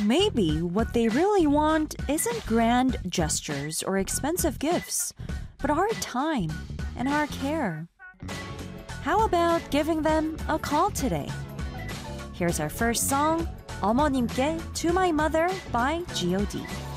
Maybe what they really want isn't grand gestures or expensive gifts, but our time and our care. How about giving them a call today? Here's our first song, 어머님께 To My Mother by G.O.D.